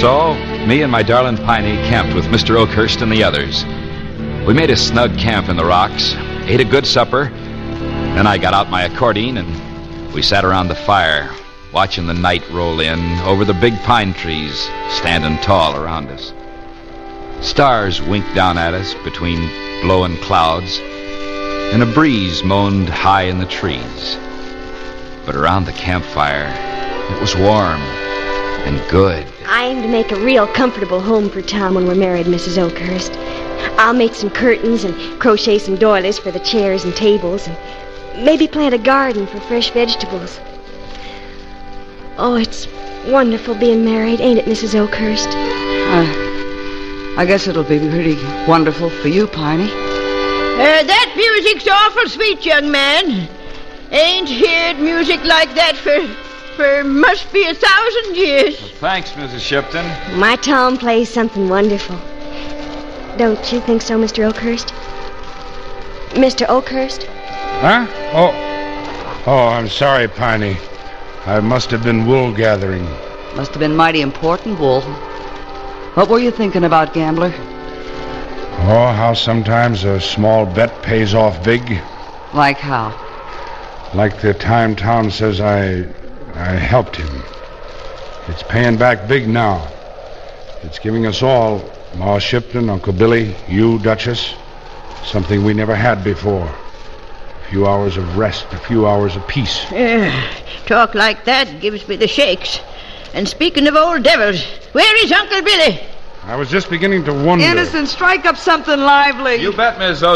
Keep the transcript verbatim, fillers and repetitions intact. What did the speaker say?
So, me and my darling Piney camped with Mister Oakhurst and the others. We made a snug camp in the rocks, ate a good supper, then I got out my accordion and we sat around the fire, watching the night roll in over the big pine trees standing tall around us. Stars winked down at us between blowing clouds, and a breeze moaned high in the trees. But around the campfire, it was warm and good. I aim to make a real comfortable home for Tom when we're married, Missus Oakhurst. I'll make some curtains and crochet some doilies for the chairs and tables, and maybe plant a garden for fresh vegetables. Oh, it's wonderful being married, ain't it, Missus Oakhurst? Uh, I guess it'll be pretty wonderful for you, Piney. Uh, that music's awful sweet, young man. Ain't heard music like that for, for must be a thousand years. Well, thanks, Missus Shipton. My Tom plays something wonderful. Don't you think so, Mister Oakhurst? Mister Oakhurst? Huh? Oh. Oh, I'm sorry, Piney. I must have been wool gathering. Must have been mighty important, wool. What were you thinking about, gambler? Oh, how sometimes a small bet pays off big. Like how? Like the time Tom says I... I helped him. It's paying back big now. It's giving us all, Ma Shipton, Uncle Billy, you, Duchess, something we never had before. A few hours of rest, a few hours of peace. Uh, talk like that gives me the shakes. And speaking of old devils, where is Uncle Billy? I was just beginning to wonder... Innocent, strike up something lively. You bet, Miss